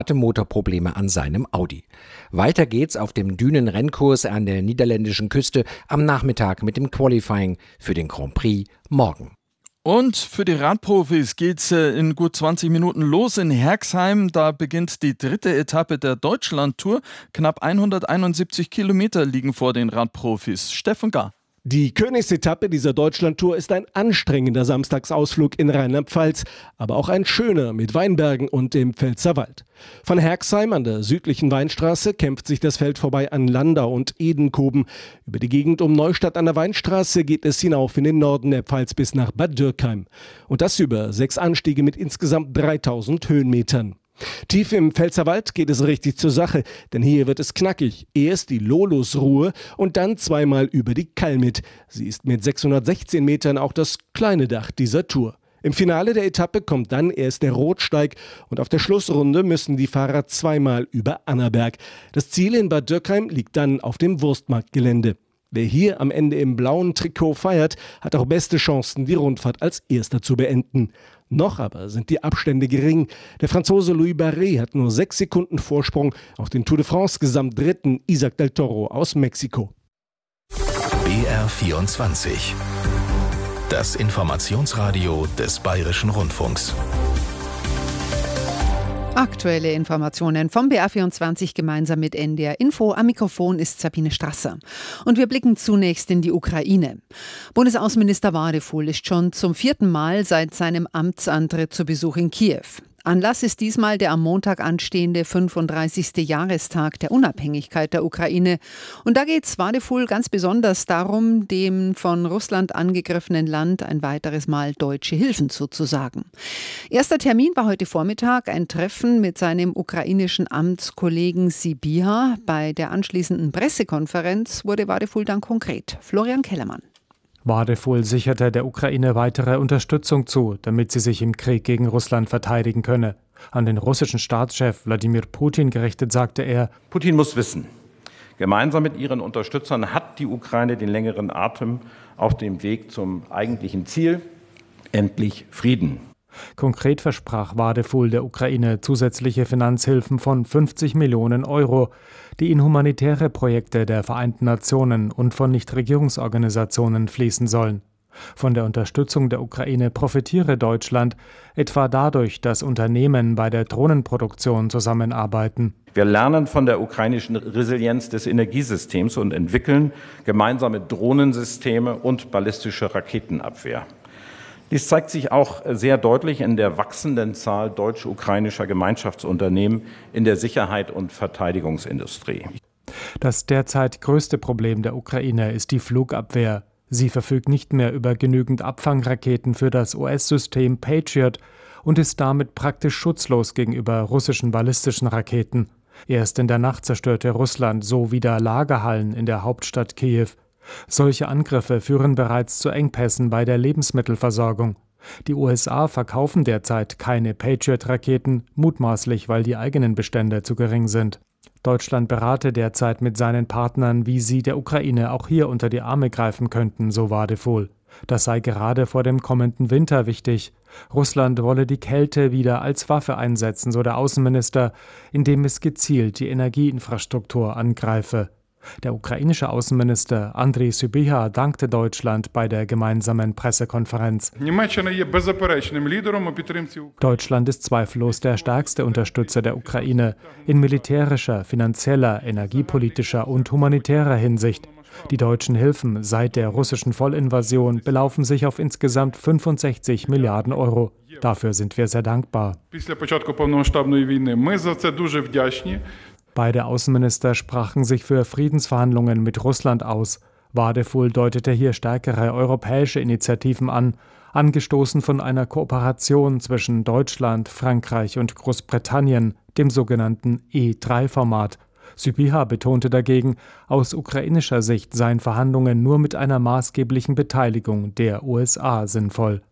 hatte Motorprobleme an seinem Audi. Weiter geht's auf dem Dünenrennkurs an der niederländischen Küste am Nachmittag mit dem Qualifying für den Grand Prix morgen. Und für die Radprofis geht's in gut 20 Minuten los in Herxheim. Da beginnt die 3. Etappe der Deutschlandtour. Knapp 171 Kilometer liegen vor den Radprofis. Steffen Gar. Die Königsetappe dieser Deutschlandtour ist ein anstrengender Samstagsausflug in Rheinland-Pfalz, aber auch ein schöner mit Weinbergen und dem Pfälzerwald. Von Herxheim an der südlichen Weinstraße kämpft sich das Feld vorbei an Landau und Edenkoben. Über die Gegend um Neustadt an der Weinstraße geht es hinauf in den Norden der Pfalz bis nach Bad Dürkheim. Und das über 6 Anstiege mit insgesamt 3000 Höhenmetern. Tief im Pfälzerwald geht es richtig zur Sache, denn hier wird es knackig. Erst die Lolusruhe und dann zweimal über die Kalmit. Sie ist mit 616 Metern auch das kleine Dach dieser Tour. Im Finale der Etappe kommt dann erst der Rotsteig und auf der Schlussrunde müssen die Fahrer zweimal über Annaberg. Das Ziel in Bad Dürkheim liegt dann auf dem Wurstmarktgelände. Wer hier am Ende im blauen Trikot feiert, hat auch beste Chancen, die Rundfahrt als Erster zu beenden. Noch aber sind die Abstände gering. Der Franzose Louis Barré hat nur 6 Sekunden Vorsprung auf den Tour de France Gesamtdritten Isaac del Toro aus Mexiko. BR24. Das Informationsradio des Bayerischen Rundfunks. Aktuelle Informationen vom BR24 gemeinsam mit NDR Info. Am Mikrofon ist Sabine Strasser. Und wir blicken zunächst in die Ukraine. Bundesaußenminister Wadefuhl ist schon zum 4. Mal seit seinem Amtsantritt zu Besuch in Kiew. Anlass ist diesmal der am Montag anstehende 35. Jahrestag der Unabhängigkeit der Ukraine. Und da geht es Wadefuhl ganz besonders darum, dem von Russland angegriffenen Land ein weiteres Mal deutsche Hilfen zuzusagen. Erster Termin war heute Vormittag ein Treffen mit seinem ukrainischen Amtskollegen Sybiha. Bei der anschließenden Pressekonferenz wurde Wadefuhl dann konkret. Florian Kellermann. Wadefuhl sicherte der Ukraine weitere Unterstützung zu, damit sie sich im Krieg gegen Russland verteidigen könne. An den russischen Staatschef Wladimir Putin gerichtet sagte er: Putin muss wissen, gemeinsam mit ihren Unterstützern hat die Ukraine den längeren Atem auf dem Weg zum eigentlichen Ziel, endlich Frieden. Konkret versprach Wadefuhl der Ukraine zusätzliche Finanzhilfen von 50 Millionen Euro, die in humanitäre Projekte der Vereinten Nationen und von Nichtregierungsorganisationen fließen sollen. Von der Unterstützung der Ukraine profitiere Deutschland, etwa dadurch, dass Unternehmen bei der Drohnenproduktion zusammenarbeiten. Wir lernen von der ukrainischen Resilienz des Energiesystems und entwickeln gemeinsame Drohnensysteme und ballistische Raketenabwehr. Dies zeigt sich auch sehr deutlich in der wachsenden Zahl deutsch-ukrainischer Gemeinschaftsunternehmen in der Sicherheit- und Verteidigungsindustrie. Das derzeit größte Problem der Ukraine ist die Flugabwehr. Sie verfügt nicht mehr über genügend Abfangraketen für das US-System Patriot und ist damit praktisch schutzlos gegenüber russischen ballistischen Raketen. Erst in der Nacht zerstörte Russland so wieder Lagerhallen in der Hauptstadt Kiew. Solche Angriffe führen bereits zu Engpässen bei der Lebensmittelversorgung. Die USA verkaufen derzeit keine Patriot-Raketen, mutmaßlich, weil die eigenen Bestände zu gering sind. Deutschland berate derzeit mit seinen Partnern, wie sie der Ukraine auch hier unter die Arme greifen könnten, so Wadefuhl. Das sei gerade vor dem kommenden Winter wichtig. Russland wolle die Kälte wieder als Waffe einsetzen, so der Außenminister, indem es gezielt die Energieinfrastruktur angreife. Der ukrainische Außenminister Andriy Sybiha dankte Deutschland bei der gemeinsamen Pressekonferenz. Deutschland ist zweifellos der stärkste Unterstützer der Ukraine in militärischer, finanzieller, energiepolitischer und humanitärer Hinsicht. Die deutschen Hilfen seit der russischen Vollinvasion belaufen sich auf insgesamt 65 Milliarden Euro. Dafür sind wir sehr dankbar. Beide Außenminister sprachen sich für Friedensverhandlungen mit Russland aus. Wadefuhl deutete hier stärkere europäische Initiativen an, angestoßen von einer Kooperation zwischen Deutschland, Frankreich und Großbritannien, dem sogenannten E3-Format. Sybiha betonte dagegen, aus ukrainischer Sicht seien Verhandlungen nur mit einer maßgeblichen Beteiligung der USA sinnvoll.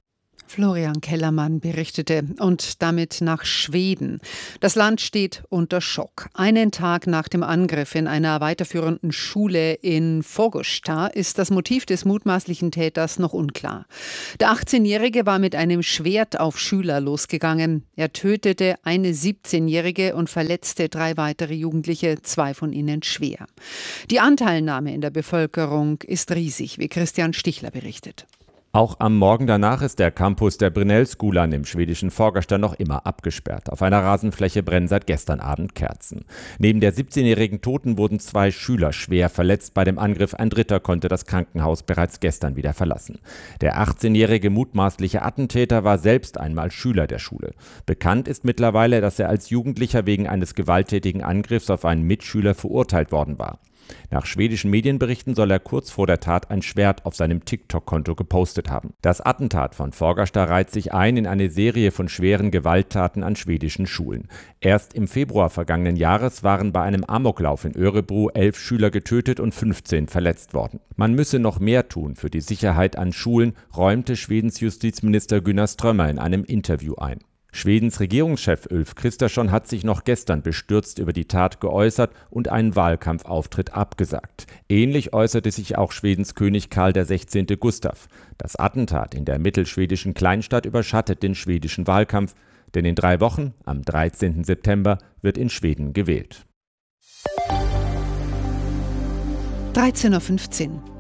Florian Kellermann berichtete. Und damit nach Schweden. Das Land steht unter Schock. Einen Tag nach dem Angriff in einer weiterführenden Schule in Fagersta ist das Motiv des mutmaßlichen Täters noch unklar. Der 18-Jährige war mit einem Schwert auf Schüler losgegangen. Er tötete eine 17-Jährige und verletzte 3 weitere Jugendliche, 2 von ihnen schwer. Die Anteilnahme in der Bevölkerung ist riesig, wie Christian Stichler berichtet. Auch am Morgen danach ist der Campus der Brynäs-skolan im schwedischen Fagersta noch immer abgesperrt. Auf einer Rasenfläche brennen seit gestern Abend Kerzen. Neben der 17-jährigen Toten wurden 2 Schüler schwer verletzt bei dem Angriff. Ein dritter konnte das Krankenhaus bereits gestern wieder verlassen. Der 18-jährige mutmaßliche Attentäter war selbst einmal Schüler der Schule. Bekannt ist mittlerweile, dass er als Jugendlicher wegen eines gewalttätigen Angriffs auf einen Mitschüler verurteilt worden war. Nach schwedischen Medienberichten soll er kurz vor der Tat ein Schwert auf seinem TikTok-Konto gepostet haben. Das Attentat von Fagersta reiht sich ein in eine Serie von schweren Gewalttaten an schwedischen Schulen. Erst im Februar vergangenen Jahres waren bei einem Amoklauf in Örebro 11 Schüler getötet und 15 verletzt worden. Man müsse noch mehr tun für die Sicherheit an Schulen, räumte Schwedens Justizminister Gunnar Strömmer in einem Interview ein. Schwedens Regierungschef Ulf Kristersson hat sich noch gestern bestürzt über die Tat geäußert und einen Wahlkampfauftritt abgesagt. Ähnlich äußerte sich auch Schwedens König Karl XVI. Gustav. Das Attentat in der mittelschwedischen Kleinstadt überschattet den schwedischen Wahlkampf, denn in 3 Wochen, am 13. September, wird in Schweden gewählt. 13.15 Uhr.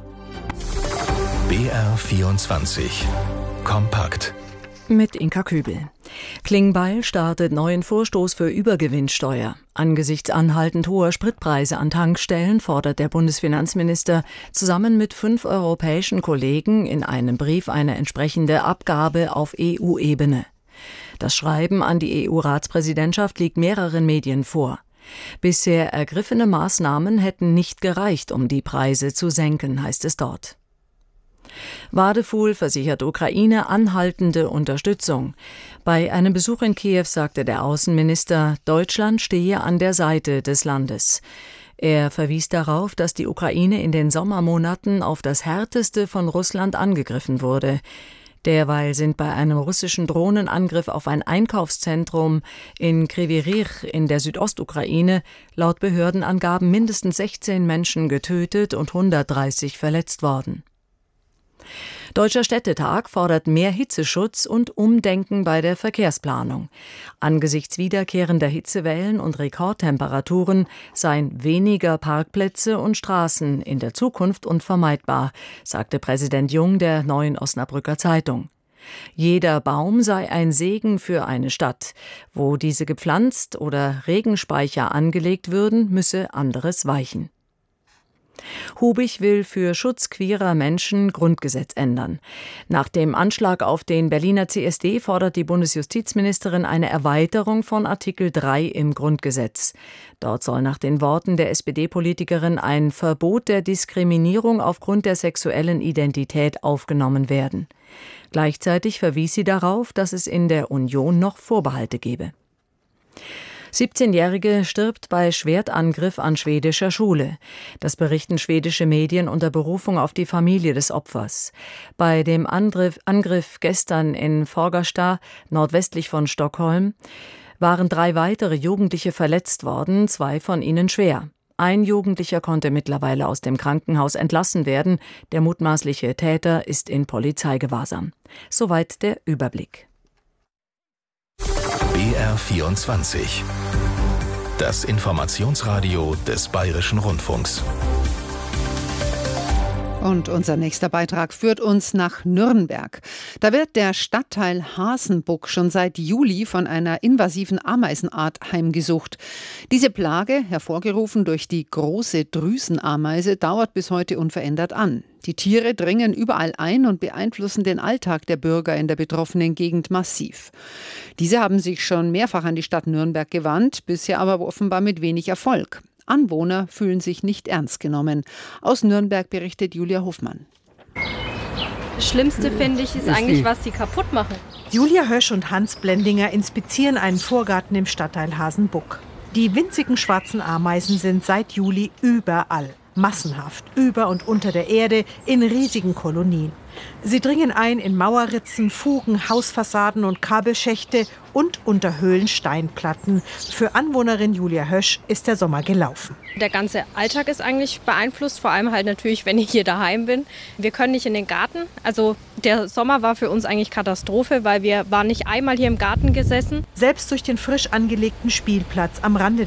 BR24 Kompakt. Mit Inka Kübel. Klingbeil startet neuen Vorstoß für Übergewinnsteuer. Angesichts anhaltend hoher Spritpreise an Tankstellen fordert der Bundesfinanzminister zusammen mit 5 europäischen Kollegen in einem Brief eine entsprechende Abgabe auf EU-Ebene. Das Schreiben an die EU-Ratspräsidentschaft liegt mehreren Medien vor. Bisher ergriffene Maßnahmen hätten nicht gereicht, um die Preise zu senken, heißt es dort. Wadefuhl versichert Ukraine anhaltende Unterstützung. Bei einem Besuch in Kiew sagte der Außenminister, Deutschland stehe an der Seite des Landes. Er verwies darauf, dass die Ukraine in den Sommermonaten auf das Härteste von Russland angegriffen wurde. Derweil sind bei einem russischen Drohnenangriff auf ein Einkaufszentrum in Kryvyi Rih in der Südostukraine laut Behördenangaben mindestens 16 Menschen getötet und 130 verletzt worden. Deutscher Städtetag fordert mehr Hitzeschutz und Umdenken bei der Verkehrsplanung. Angesichts wiederkehrender Hitzewellen und Rekordtemperaturen seien weniger Parkplätze und Straßen in der Zukunft unvermeidbar, sagte Präsident Jung der Neuen Osnabrücker Zeitung. Jeder Baum sei ein Segen für eine Stadt. Wo diese gepflanzt oder Regenspeicher angelegt würden, müsse anderes weichen. Hubig will für Schutz queerer Menschen Grundgesetz ändern. Nach dem Anschlag auf den Berliner CSD fordert die Bundesjustizministerin eine Erweiterung von Artikel 3 im Grundgesetz. Dort soll nach den Worten der SPD-Politikerin ein Verbot der Diskriminierung aufgrund der sexuellen Identität aufgenommen werden. Gleichzeitig verwies sie darauf, dass es in der Union noch Vorbehalte gebe. 17-Jährige stirbt bei Schwertangriff an schwedischer Schule. Das berichten schwedische Medien unter Berufung auf die Familie des Opfers. Bei dem Angriff gestern in Fagersta, nordwestlich von Stockholm, waren 3 weitere Jugendliche verletzt worden, 2 von ihnen schwer. Ein Jugendlicher konnte mittlerweile aus dem Krankenhaus entlassen werden. Der mutmaßliche Täter ist in Polizeigewahrsam. Soweit der Überblick. BR24. Das Informationsradio des Bayerischen Rundfunks. Und unser nächster Beitrag führt uns nach Nürnberg. Da wird der Stadtteil Hasenbuck schon seit Juli von einer invasiven Ameisenart heimgesucht. Diese Plage, hervorgerufen durch die große Drüsenameise, dauert bis heute unverändert an. Die Tiere dringen überall ein und beeinflussen den Alltag der Bürger in der betroffenen Gegend massiv. Diese haben sich schon mehrfach an die Stadt Nürnberg gewandt, bisher aber offenbar mit wenig Erfolg. Anwohner fühlen sich nicht ernst genommen. Aus Nürnberg berichtet Julia Hofmann. Das Schlimmste, finde ich, ist eigentlich, was sie kaputt machen. Julia Hösch und Hans Blendinger inspizieren einen Vorgarten im Stadtteil Hasenbuck. Die winzigen schwarzen Ameisen sind seit Juli überall. massenhaft, über und unter der Erde, in riesigen Kolonien. Sie dringen ein in Mauerritzen, Fugen, Hausfassaden und Kabelschächte und unter Höhlensteinplatten. Für Anwohnerin Julia Hösch ist der Sommer gelaufen. Der ganze Alltag ist eigentlich beeinflusst, vor allem halt natürlich, wenn ich hier daheim bin. Wir können nicht in den Garten. Also der Sommer war für uns eigentlich Katastrophe, weil wir waren nicht einmal hier im Garten gesessen. Selbst durch den frisch angelegten Spielplatz am Rande